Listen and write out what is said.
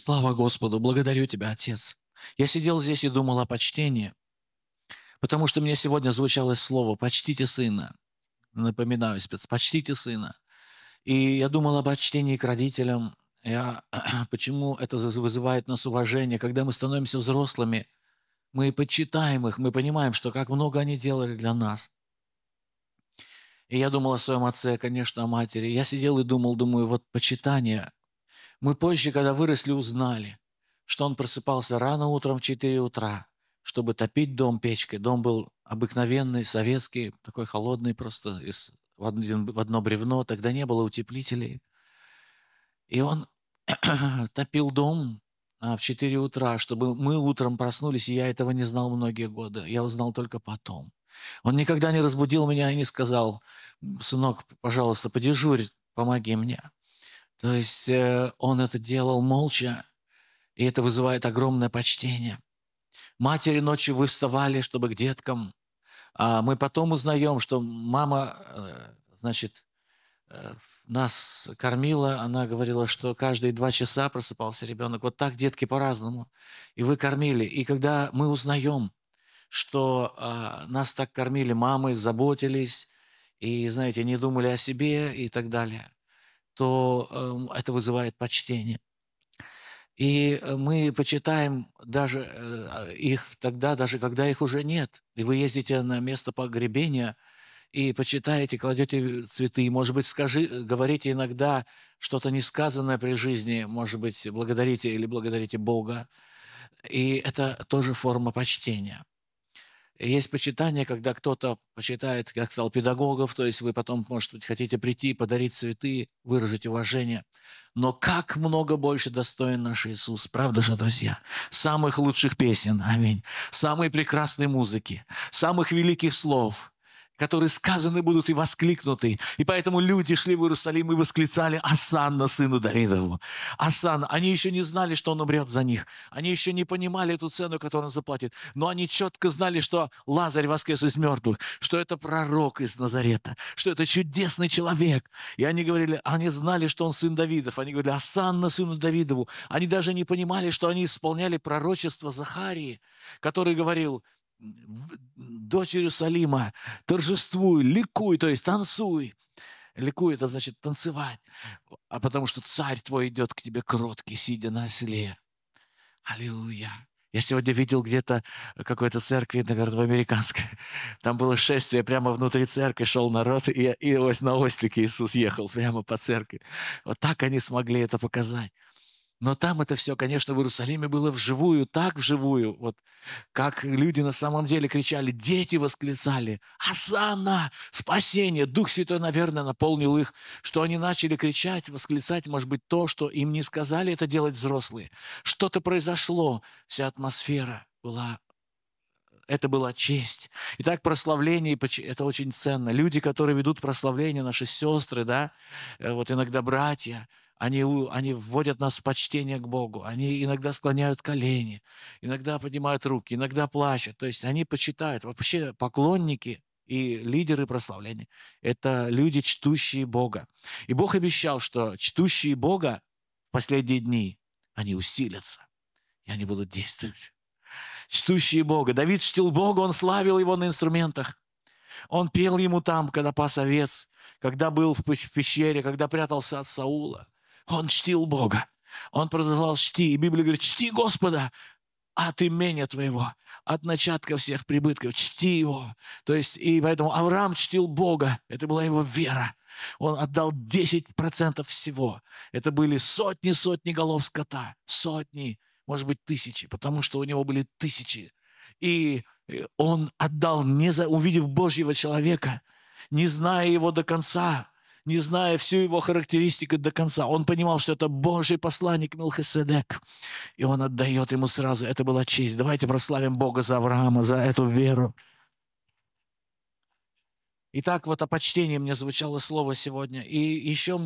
Слава Господу! Благодарю Тебя, Отец. Я сидел здесь и думал о почтении, потому что мне сегодня звучало слово «почтите сына». Напоминаю, спец, почтите сына. И я думал об почтении к родителям. Почему это вызывает у нас уважение, когда мы становимся взрослыми, мы почитаем их, мы понимаем, что как много они делали для нас. И я думал о своем отце, конечно, о матери. Я сидел и думаю, вот почитание. Мы позже, когда выросли, узнали, что он просыпался рано утром в 4 утра, чтобы топить дом печкой. Дом был обыкновенный, советский, такой холодный просто, в одно бревно. Тогда не было утеплителей. И он топил дом в 4 утра, чтобы мы утром проснулись, и я этого не знал многие годы. Я узнал только потом. Он никогда не разбудил меня и не сказал: «Сынок, пожалуйста, подежурь, помоги мне». То есть он это делал молча, и это вызывает огромное почтение. Матери ночью вы вставали, чтобы к деткам. А мы потом узнаем, что мама, значит, нас кормила. Она говорила, что каждые 2 часа просыпался ребенок. Вот так детки по-разному. И вы кормили. И когда мы узнаем, что нас так кормили, мамы заботились, и, знаете, не думали о себе и так далее, то это вызывает почтение. И мы почитаем даже их тогда, даже когда их уже нет. И вы ездите на место погребения и почитаете, кладете цветы. И, может быть, говорите иногда что-то несказанное при жизни, может быть, благодарите или благодарите Бога. И это тоже форма почтения. Есть почитание, когда кто-то почитает, как сказал, педагогов, то есть вы потом, может быть, хотите прийти, подарить цветы, выразить уважение. Но как много больше достоин наш Иисус, правда же, друзья? Самых лучших песен, аминь, самой прекрасной музыки, самых великих слов, которые сказаны будут и воскликнуты. И поэтому люди шли в Иерусалим и восклицали: «Осанна сыну Давидову! Осанна!» Они еще не знали, что он умрет за них. Они еще не понимали эту цену, которую он заплатит. Но они четко знали, что Лазарь воскрес из мертвых, что это пророк из Назарета, что это чудесный человек. И они говорили, они знали, что он сын Давидов. Они говорили: «Осанна сыну Давидову!» Они даже не понимали, что они исполняли пророчество Захарии, который говорил: «Дочь Иерусалима, торжествуй, ликуй», то есть танцуй. Ликуй — это значит танцевать. А потому что царь твой идет к тебе кроткий, сидя на осле. Аллилуйя. Я сегодня видел где-то какой-то церкви, наверное, в американской. Там было шествие, прямо внутри церкви шел народ, и ось на ослике Иисус ехал прямо по церкви. Вот так они смогли это показать. Но там это все, конечно, в Иерусалиме было вживую, так вживую, вот как люди на самом деле кричали, дети восклицали: «Осанна! Спасение!» Дух Святой, наверное, наполнил их, что они начали кричать, восклицать, может быть, то, что им не сказали это делать взрослые. Что-то произошло, вся атмосфера была. Это была честь. Итак, прославление, это очень ценно. Люди, которые ведут прославление, наши сестры, да, вот иногда братья, они вводят нас в почтение к Богу. Они иногда склоняют колени, иногда поднимают руки, иногда плачут. То есть они почитают. Вообще поклонники и лидеры прославления — это люди, чтущие Бога. И Бог обещал, что чтущие Бога в последние дни, они усилятся, и они будут действовать. Чтущие Бога. Давид чтил Бога, он славил его на инструментах. Он пел ему там, когда пас овец, когда был в пещере, когда прятался от Саула. Он чтил Бога. Он продолжал чти. И Библия говорит: «Чти Господа от имения твоего, от начатка всех прибытков, чти его». То есть, и поэтому Авраам чтил Бога. Это была его вера. Он отдал 10% всего. Это были сотни голов скота. Сотни, может быть, тысячи, потому что у него были тысячи. И он отдал, увидев Божьего человека, не зная его до конца, не зная всю его характеристику до конца. Он понимал, что это Божий посланник Мелхиседек. И он отдает ему сразу. Это была честь. Давайте прославим Бога за Авраама, за эту веру. Итак, вот о почтении мне звучало слово сегодня. И еще